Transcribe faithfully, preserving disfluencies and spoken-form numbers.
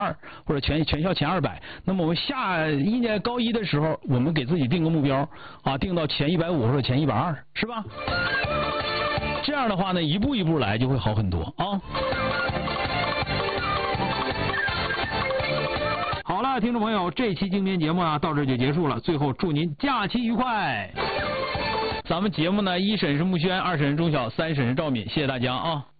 二或者全全校前二百，那么我们下一年高一的时候，我们给自己定个目标啊，定到前一百五或者前一百二，是吧？这样的话呢，一步一步来就会好很多啊。好了，听众朋友，这期精编节目啊到这就结束了。最后祝您假期愉快。咱们节目呢，一审是穆轩，二审是钟晓，三审是赵敏，谢谢大家啊。